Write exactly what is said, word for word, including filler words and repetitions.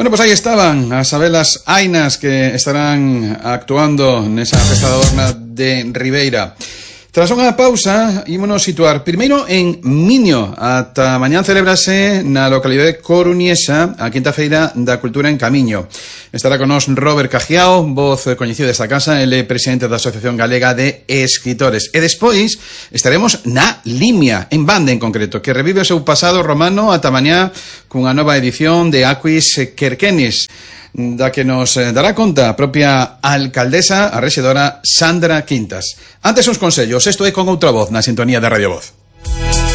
Bueno, pues aí estaban as Abelas Ainas que estarán actuando nesa festa da Adorna de Ribeira. Tras unha pausa, ímonos situar primeiro en Miño. Ata mañán celebrase na localidade coruñesa a quinta feira da cultura en Camiño. Estará con nos Robert Cajiao, voz coñecido desta casa, ele é presidente da Asociación Galega de Escritores. E despois estaremos na Limia, en Bande en concreto, que revive o seu pasado romano ata mañá cunha nova edición de Aquis Querquenis, da que nos dará conta a propia alcaldesa, a rexedora Sandra Quintas. Antes uns consellos, isto é con outra voz na sintonía de Radio Voz.